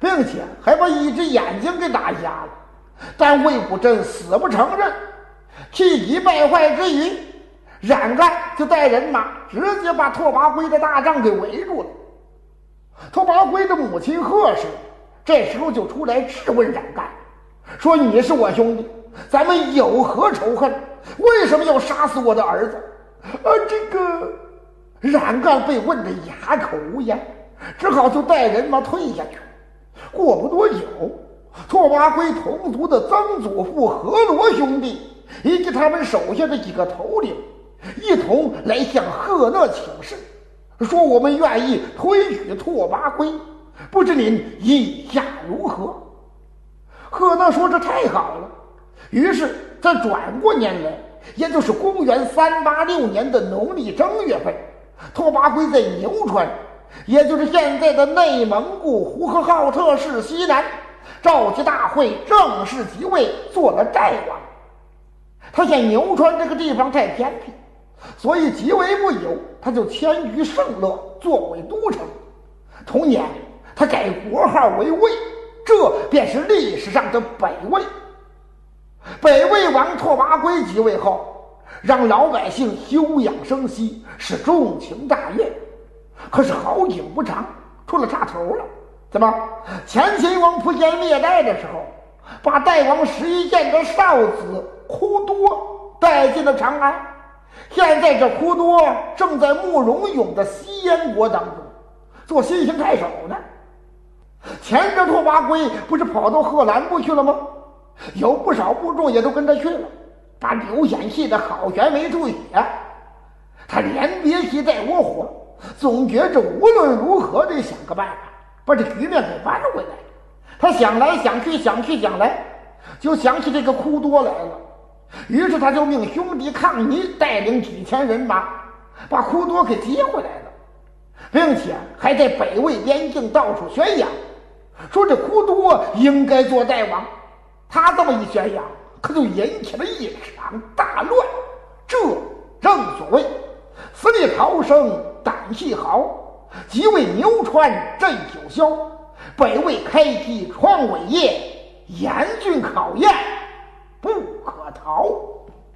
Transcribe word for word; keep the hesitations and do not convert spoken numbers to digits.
并且还把一只眼睛给打瞎了。但魏武镇死不承认，气急败坏之余，冉干就带人马直接把拓跋圭的大帐给围住了。拓跋圭的母亲贺氏这时候就出来质问冉干，说你是我兄弟，咱们有何仇恨？为什么要杀死我的儿子？啊，这个冉干被问得哑口无言，只好就带人马退下去。过不多久，拓跋圭同族的曾祖父何罗兄弟以及他们手下的几个头领一同来向贺讷请示，说我们愿意推举拓跋圭，不知您意下如何？贺讷说这太好了。于是在转过年来，也就是公元三八六年的农历正月份，拓跋圭在牛川，也就是现在的内蒙古呼和浩特市西南，召集大会，正式即位，做了寨王。他见牛川这个地方太偏僻，所以即位不久，他就迁居圣乐，作为都城。同年，他改国号为魏，这便是历史上的北魏。北魏王拓跋圭即位后，让老百姓休养生息，是重情大悦。可是好景不长，出了岔头了。怎么？前秦王苻坚灭代的时候，把代王十一县的少子忽多带进了长安。现在这忽多正在慕容永的西燕国当中做新刑太守呢。前着拓跋圭不是跑到贺兰部去了吗？有不少部众也都跟他去了，把刘显气得好悬眉吐血。他连憋气带窝火，总觉着无论如何得想个办法把这局面给扳回来。他想来想去想去想来，就想起这个忽多来了。于是他就命兄弟抗尼带领几千人马把忽多给接回来了，并且还在北魏边境到处宣扬，说这忽多应该做代王。他这么一宣扬，可就引起了一场大乱。这正所谓死里逃生胆气豪，即为牛川镇九霄，北魏开辟创伟业，严峻考验不可逃。